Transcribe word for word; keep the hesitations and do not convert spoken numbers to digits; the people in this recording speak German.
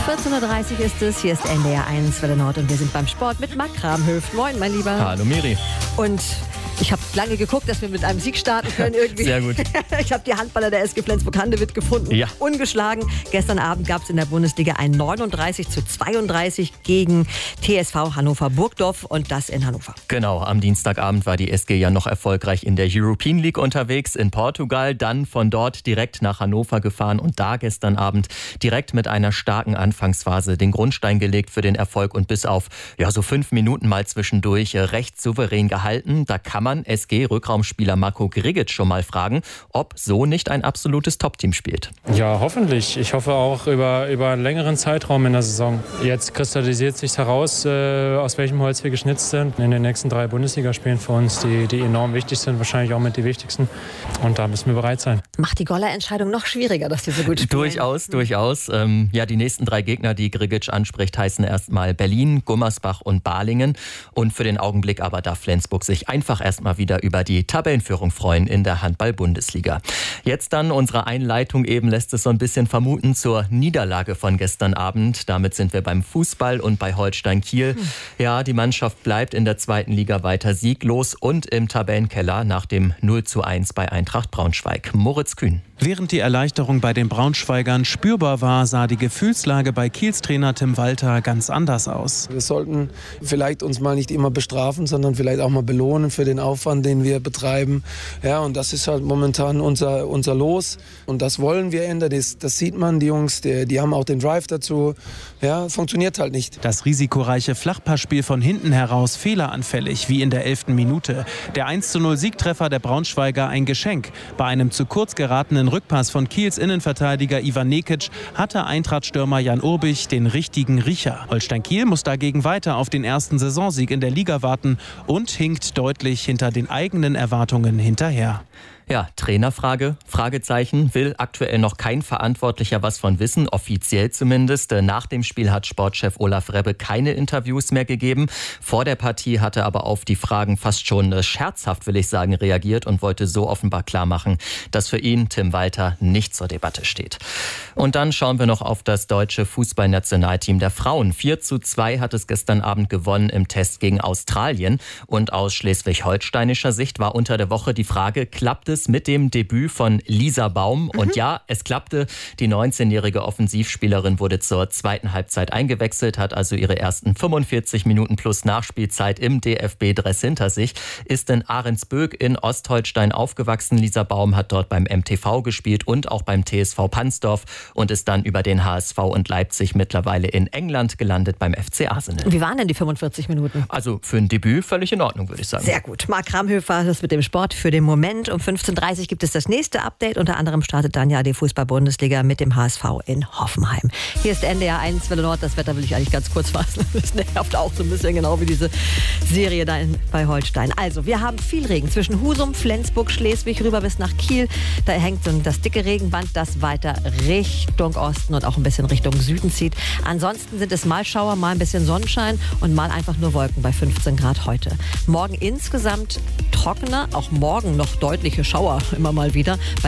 vierzehn Uhr dreißig ist es, hier ist N D R eins Welle Nord und wir sind beim Sport mit Marc Kramhöft. Moin, mein Lieber. Hallo Miri. Und ich habe lange geguckt, dass wir mit einem Sieg starten können irgendwie. Sehr gut. Ich habe die Handballer der S G Flensburg-Handewitt gefunden. Ja. Ungeschlagen. Gestern Abend gab es in der Bundesliga ein neununddreißig zu zweiunddreißig gegen T S V Hannover Burgdorf und das in Hannover. Genau, am Dienstagabend war die S G ja noch erfolgreich in der European League unterwegs in Portugal, dann von dort direkt nach Hannover gefahren und da gestern Abend direkt mit einer starken Anfangsphase den Grundstein gelegt für den Erfolg und bis auf ja so fünf Minuten mal zwischendurch recht souverän gehalten. Da kann man S G-Rückraumspieler Marko Grigic schon mal fragen, ob so nicht ein absolutes Top-Team spielt. Ja, hoffentlich. Ich hoffe auch über, über einen längeren Zeitraum in der Saison. Jetzt kristallisiert sich heraus, äh, aus welchem Holz wir geschnitzt sind. In den nächsten drei Bundesligaspielen für uns, die, die enorm wichtig sind, wahrscheinlich auch mit die wichtigsten. Und da müssen wir bereit sein. Macht die Goller-Entscheidung noch schwieriger, dass wir so gut spielen? Durchaus, durchaus. Ähm, ja, die nächsten drei Gegner, die Grigic anspricht, heißen erstmal Berlin, Gummersbach und Balingen. Und für den Augenblick aber darf Flensburg sich einfach erstmal wieder über die Tabellenführung freuen in der Handball-Bundesliga. Jetzt dann unsere Einleitung eben lässt es so ein bisschen vermuten zur Niederlage von gestern Abend. Damit sind wir beim Fußball und bei Holstein Kiel. Hm. Ja, die Mannschaft bleibt in der zweiten Liga weiter sieglos und im Tabellenkeller nach dem null zu eins bei Eintracht Braunschweig. Moritz Kühn. Während die Erleichterung bei den Braunschweigern spürbar war, sah die Gefühlslage bei Kiels Trainer Tim Walter ganz anders aus. Wir sollten vielleicht uns mal nicht immer bestrafen, sondern vielleicht auch mal belohnen für den Aufwand, den wir betreiben. Ja, und das ist halt momentan unser, unser Los. Und das wollen wir ändern. Das, das sieht man, die Jungs, die, die haben auch den Drive dazu. Ja, funktioniert halt nicht. Das risikoreiche Flachpassspiel von hinten heraus fehleranfällig, wie in der elften Minute. Der eins zu null Siegtreffer der Braunschweiger ein Geschenk. Bei einem zu kurz geratenen Rückpass von Kiels Innenverteidiger Ivan Nekic hatte Eintracht-Stürmer Jan Urbich den richtigen Riecher. Holstein Kiel muss dagegen weiter auf den ersten Saisonsieg in der Liga warten und hinkt deutlich hinter den eigenen Erwartungen hinterher. Ja, Trainerfrage, Fragezeichen, will aktuell noch kein Verantwortlicher was von wissen, offiziell zumindest. Nach dem Spiel hat Sportchef Olaf Rebbe keine Interviews mehr gegeben. Vor der Partie hatte er aber auf die Fragen fast schon scherzhaft, will ich sagen, reagiert und wollte so offenbar klar machen, dass für ihn Tim Walter nicht zur Debatte steht. Und dann schauen wir noch auf das deutsche Fußballnationalteam der Frauen. vier zu zwei hat es gestern Abend gewonnen im Test gegen Australien. Und aus schleswig-holsteinischer Sicht war unter der Woche die Frage, klappt es mit dem Debüt von Lisa Baum? Und mhm. ja, es klappte. Die neunzehnjährige Offensivspielerin wurde zur zweiten Halbzeit eingewechselt, hat also ihre ersten fünfundvierzig Minuten plus Nachspielzeit im D F B-Dress hinter sich, ist in Ahrensböck in Ostholstein aufgewachsen. Lisa Baum hat dort beim M T V gespielt und auch beim T S V Pansdorf und ist dann über den H S V und Leipzig mittlerweile in England gelandet beim F C Arsenal. Wie waren denn die fünfundvierzig Minuten? Also für ein Debüt völlig in Ordnung, würde ich sagen. Sehr gut. Marc Kramhöft war das mit dem Sport für den Moment. Um fünfzehn Uhr dreißig gibt es das nächste Update. Unter anderem startet dann ja die Fußball-Bundesliga mit dem H S V in Hoffenheim. Hier ist N D R eins Welle Nord. Das Wetter will ich eigentlich ganz kurz fassen. Das nervt auch so ein bisschen, genau wie diese Serie da in, bei Holstein. Also, wir haben viel Regen zwischen Husum, Flensburg, Schleswig rüber bis nach Kiel. Da hängt so das dicke Regenband, das weiter Richtung Osten und auch ein bisschen Richtung Süden zieht. Ansonsten sind es mal Schauer, mal ein bisschen Sonnenschein und mal einfach nur Wolken bei fünfzehn Grad heute. Morgen insgesamt trockener, auch morgen noch deutliche Schauer immer mal wieder. Bei